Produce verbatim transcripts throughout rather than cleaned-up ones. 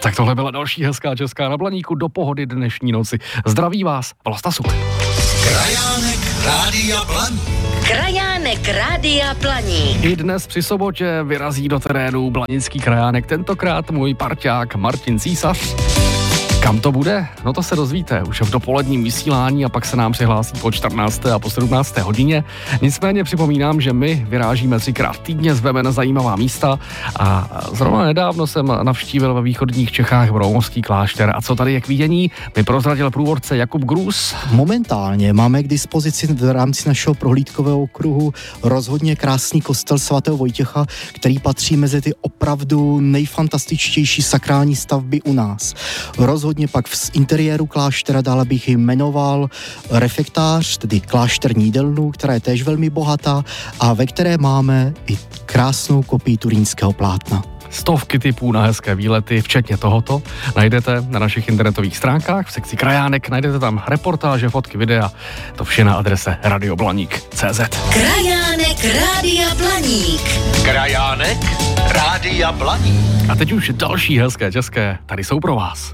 Tak tohle byla další hezká česká na Blaníku do pohody dnešní noci. Zdraví vás, Vlasta Suk. Krajánek Rádia Blaník. Krajánek Rádia Blaník. I dnes při sobotě vyrazí do terénu Blanický krajánek, tentokrát můj parťák Martin Císař. Kam to bude? No to se dozvíte už v dopoledním vysílání a pak se nám přihlásí po čtrnácté a po sedmnácté hodině. Nicméně připomínám, že my vyrážíme třikrát týdně, zveme na zajímavá místa a zrovna nedávno jsem navštívil ve východních Čechách Broumovský klášter. A co tady je k vidění, mi prozradil průvodce Jakub Grus. Momentálně máme k dispozici v rámci našeho prohlídkového okruhu rozhodně krásný kostel svatého Vojtěcha, který patří mezi ty opravdu nejfantastičtější sakrální stavby u nás. Rozhodně pak z interiéru kláštera dále bych jmenoval refektář, tedy klášterní jídelnu, která je též velmi bohatá a ve které máme i krásnou kopii turínského plátna. Stovky tipů na hezké výlety, včetně tohoto, najdete na našich internetových stránkách v sekci Krajánek, najdete tam reportáže, fotky, videa, to vše na adrese radioblaník tečka cé zet. Krajánek Rádia Blaník. Krajánek Rádia Blaník. A teď už další hezké české, tady jsou pro vás.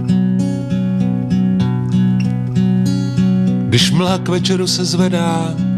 Když mlha k večeru se zvedá,